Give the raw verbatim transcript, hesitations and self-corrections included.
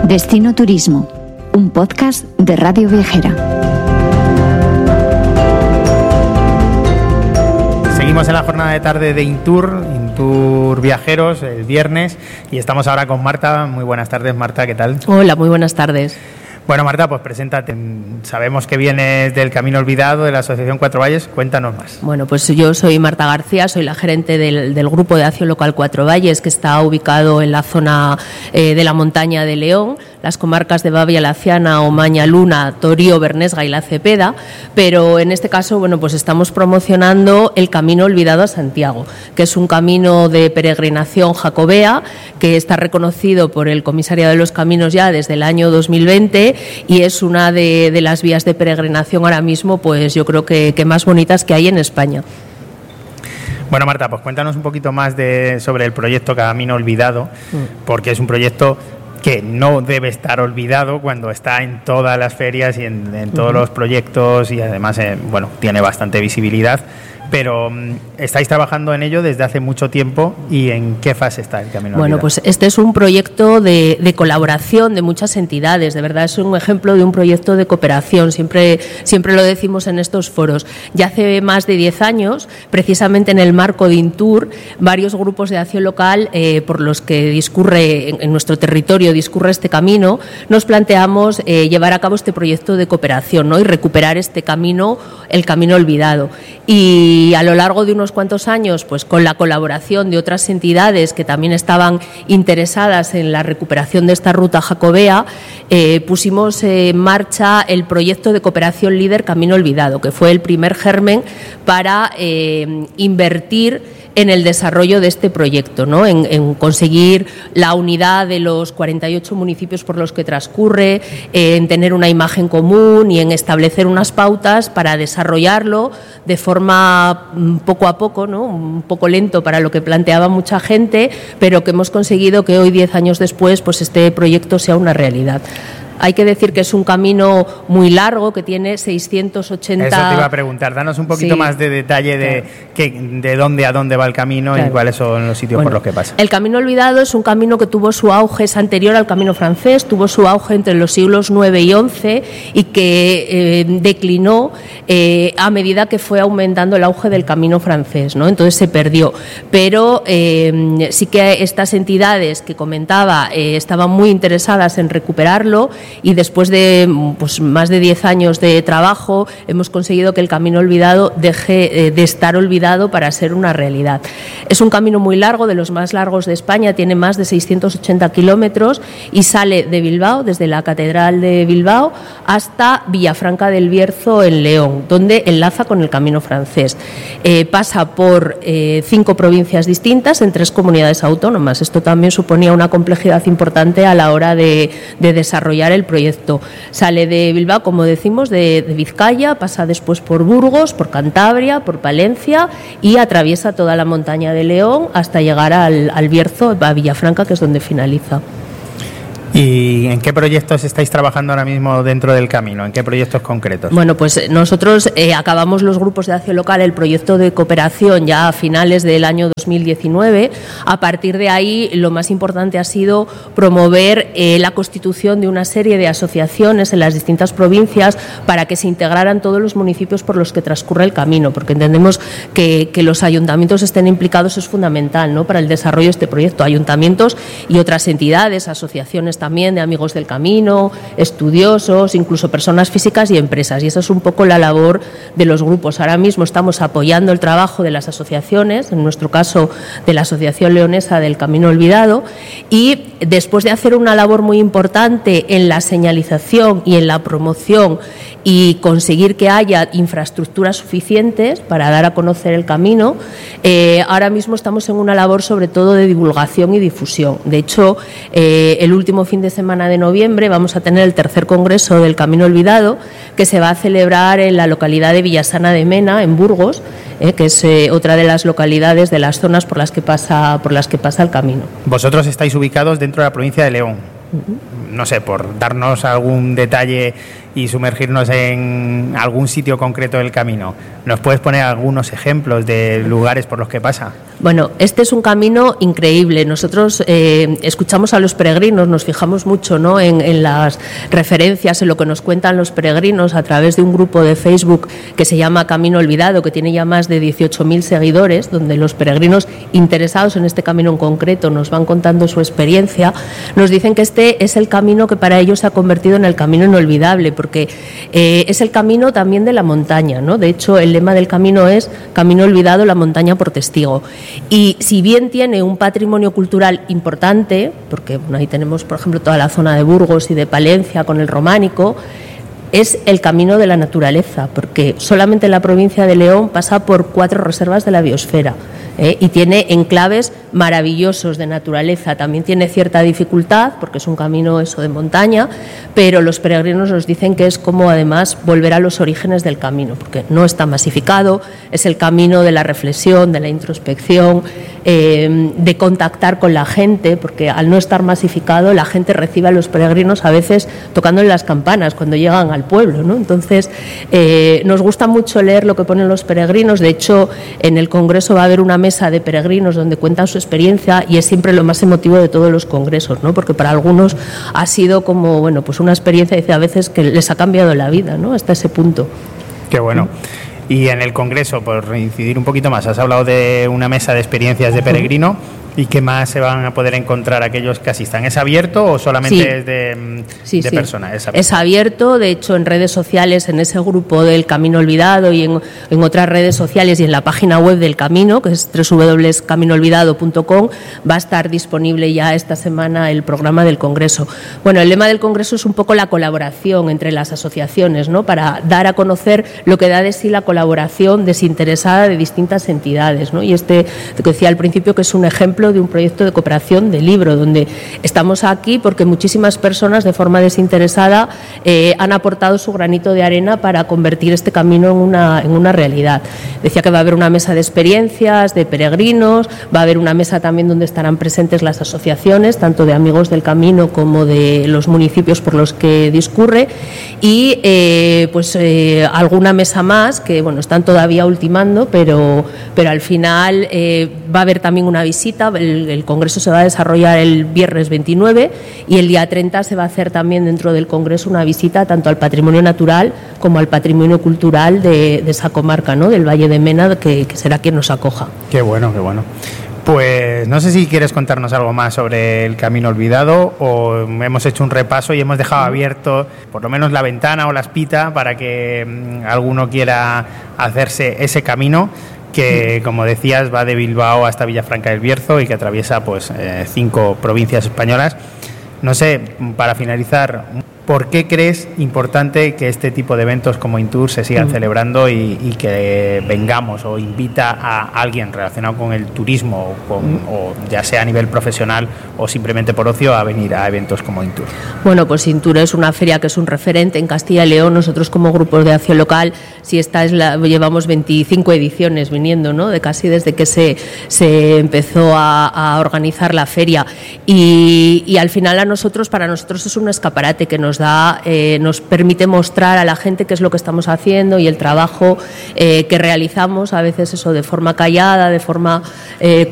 Destino Turismo, un podcast de Radio Viajera. Seguimos en la jornada de tarde de Intour, Intour Viajeros, el viernes, y estamos ahora con Marta. Muy buenas tardes, Marta, ¿qué tal? Hola, muy buenas tardes. Bueno, Marta, pues preséntate. Sabemos que vienes del Camino Olvidado, de la Asociación Cuatro Valles. Cuéntanos más. Bueno, pues yo soy Marta García, soy la gerente del, del Grupo de Acción Local Cuatro Valles, que está ubicado en la zona eh, de la montaña de León, las comarcas de Babia Laciana, Omaña, Luna, Torío, Bernesga y La Cepeda, pero en este caso, bueno, pues estamos promocionando el Camino Olvidado a Santiago, que es un camino de peregrinación jacobea que está reconocido por el Comisariado de los Caminos ya desde el año dos mil veinte y es una de, de las vías de peregrinación ahora mismo, pues yo creo que, que más bonitas que hay en España. Bueno, Marta, pues cuéntanos un poquito más de, sobre el proyecto Camino Olvidado, porque es un proyecto que no debe estar olvidado cuando está en todas las ferias y en, en todos uh-huh. los proyectos y además, eh, bueno, tiene bastante visibilidad. Pero um, estáis trabajando en ello desde hace mucho tiempo. ¿Y en qué fase está el Camino Olvidado? Bueno, pues este es un proyecto de, de colaboración de muchas entidades. De verdad es un ejemplo de un proyecto de cooperación. Siempre, siempre lo decimos en estos foros. Ya hace más de diez años, precisamente en el marco de Intour, varios grupos de acción local eh, por los que discurre en, en nuestro territorio discurre este camino, nos planteamos eh, llevar a cabo este proyecto de cooperación, ¿no? Y recuperar este camino, el Camino Olvidado. Y Y a lo largo de unos cuantos años, pues con la colaboración de otras entidades que también estaban interesadas en la recuperación de esta ruta jacobea, eh, pusimos en marcha el proyecto de cooperación líder Camino Olvidado, que fue el primer germen para eh, invertir en el desarrollo de este proyecto, ¿no? En, en conseguir la unidad de los cuarenta y ocho municipios por los que transcurre, eh, en tener una imagen común y en establecer unas pautas para desarrollarlo de forma poco a poco, ¿no? Un poco lento para lo que planteaba mucha gente, pero que hemos conseguido que hoy, diez años después, pues este proyecto sea una realidad. Hay que decir que es un camino muy largo, que tiene seiscientos ochenta... Eso te iba a preguntar, danos un poquito sí. más de detalle de, claro. que, de dónde a dónde va el camino claro. y cuáles son los sitios bueno, por los que pasa. El Camino Olvidado es un camino que tuvo su auge, es anterior al Camino Francés, tuvo su auge entre los siglos nueve y once y que eh, declinó eh, a medida que fue aumentando el auge del Camino Francés, ¿no? Entonces se perdió. Pero eh, sí que estas entidades que comentaba eh, estaban muy interesadas en recuperarlo. Y después de pues, más de diez años de trabajo hemos conseguido que el Camino Olvidado deje eh, de estar olvidado para ser una realidad. Es un camino muy largo, de los más largos de España, tiene más de seiscientos ochenta kilómetros y sale de Bilbao, desde la Catedral de Bilbao, hasta Villafranca del Bierzo en León, donde enlaza con el Camino Francés. Eh, pasa por eh, cinco provincias distintas en tres comunidades autónomas. Esto también suponía una complejidad importante a la hora de, de desarrollar el El proyecto. Sale de Bilbao, como decimos, de, de Vizcaya, pasa después por Burgos, por Cantabria, por Palencia y atraviesa toda la montaña de León hasta llegar al, al Bierzo, a Villafranca, que es donde finaliza. ¿Y en qué proyectos estáis trabajando ahora mismo dentro del camino? ¿En qué proyectos concretos? Bueno, pues nosotros eh, acabamos los grupos de acción local el proyecto de cooperación ya a finales del año dos mil diecinueve. A partir de ahí, lo más importante ha sido promover eh, la constitución de una serie de asociaciones en las distintas provincias para que se integraran todos los municipios por los que transcurre el camino, porque entendemos que, que los ayuntamientos estén implicados es fundamental, ¿no?, para el desarrollo de este proyecto. Ayuntamientos y otras entidades, asociaciones también de amigos del camino, estudiosos, incluso personas físicas y empresas. Y esa es un poco la labor de los grupos. Ahora mismo estamos apoyando el trabajo de las asociaciones, en nuestro caso de la Asociación Leonesa del Camino Olvidado, y después de hacer una labor muy importante en la señalización y en la promoción y conseguir que haya infraestructuras suficientes para dar a conocer el camino, eh, ahora mismo estamos en una labor sobre todo de divulgación y difusión. De hecho, eh, el último fin de semana de noviembre vamos a tener el tercer congreso del Camino Olvidado, que se va a celebrar en la localidad de Villasana de Mena, en Burgos, eh, que es eh, otra de las localidades de las zonas por las que pasa por las que pasa el camino. Vosotros estáis ubicados dentro de la provincia de León. Uh-huh. No sé, por darnos algún detalle y sumergirnos en algún sitio concreto del camino. ¿Nos puedes poner algunos ejemplos de lugares por los que pasa? Bueno, este es un camino increíble. Nosotros eh, escuchamos a los peregrinos, nos fijamos mucho, ¿no?, en, en las referencias, en lo que nos cuentan los peregrinos a través de un grupo de Facebook que se llama Camino Olvidado, que tiene ya más de dieciocho mil seguidores, donde los peregrinos interesados en este camino en concreto nos van contando su experiencia. Nos dicen que este es el camino que para ellos se ha convertido en el camino inolvidable, porque eh, es el camino también de la montaña, ¿no? De hecho, el lema del camino es Camino Olvidado, la montaña por testigo. Y si bien tiene un patrimonio cultural importante, porque bueno, ahí tenemos, por ejemplo, toda la zona de Burgos y de Palencia con el románico, es el camino de la naturaleza, porque solamente en la provincia de León pasa por cuatro reservas de la biosfera, ¿eh? Y tiene enclaves maravillosos de naturaleza. También tiene cierta dificultad, porque es un camino eso de montaña, pero los peregrinos nos dicen que es como además volver a los orígenes del camino, porque no está masificado, es el camino de la reflexión, de la introspección, eh, de contactar con la gente, porque al no estar masificado la gente recibe a los peregrinos a veces tocándole las campanas cuando llegan al pueblo, ¿no? Entonces eh, nos gusta mucho leer lo que ponen los peregrinos. De hecho, en el congreso va a haber una mesa de peregrinos donde cuentan su experiencia, y es siempre lo más emotivo de todos los congresos, ¿no? Porque para algunos ha sido como, bueno, pues una experiencia, dice, a veces que les ha cambiado la vida, ¿no?, hasta ese punto. Qué bueno. Y en el congreso, por incidir un poquito más, has hablado de una mesa de experiencias de peregrino. ¿Y qué más se van a poder encontrar aquellos que asistan? ¿Es abierto o solamente sí. es de, sí, de sí. personas? Es abierto. Es abierto, de hecho en redes sociales, en ese grupo del Camino Olvidado y en, en otras redes sociales y en la página web del Camino, que es doble u doble u doble u punto camino olvidado punto com, va a estar disponible ya esta semana el programa del Congreso. Bueno, el lema del Congreso es un poco la colaboración entre las asociaciones, ¿no?, para dar a conocer lo que da de sí la colaboración desinteresada de distintas entidades, ¿no? Y este, te decía al principio, que es un ejemplo de un proyecto de cooperación de libro, donde estamos aquí porque muchísimas personas de forma desinteresada eh, han aportado su granito de arena para convertir este camino en una, en una realidad. Decía que va a haber una mesa de experiencias, de peregrinos, va a haber una mesa también donde estarán presentes las asociaciones, tanto de amigos del camino como de los municipios por los que discurre, y eh, pues eh, alguna mesa más que bueno, están todavía ultimando, pero, pero al final eh, va a haber también una visita. El, el congreso se va a desarrollar el viernes veintinueve y el día treinta se va a hacer también dentro del congreso una visita tanto al patrimonio natural como al patrimonio cultural de, de esa comarca, ¿no?, del Valle de Mena, que, que será quien nos acoja. Qué bueno, qué bueno. Pues no sé si quieres contarnos algo más sobre el Camino Olvidado, o hemos hecho un repaso y hemos dejado abierto por lo menos la ventana o la espita para que mmm, alguno quiera hacerse ese camino que, como decías, va de Bilbao hasta Villafranca del Bierzo y que atraviesa pues eh, cinco provincias españolas. No sé, para finalizar, ¿por qué crees importante que este tipo de eventos como Intour se sigan mm. celebrando y, y que vengamos, o invita a alguien relacionado con el turismo, o, con, mm. o ya sea a nivel profesional o simplemente por ocio, a venir a eventos como Intour? Bueno, pues Intour es una feria que es un referente en Castilla y León. Nosotros como grupos de acción local, si esta es la, llevamos veinticinco ediciones viniendo, ¿no?, de casi desde que se, se empezó a, a organizar la feria, y, y al final a nosotros, para nosotros es un escaparate que nos da, eh, nos permite mostrar a la gente qué es lo que estamos haciendo y el trabajo eh, que realizamos, a veces eso de forma callada, de forma eh,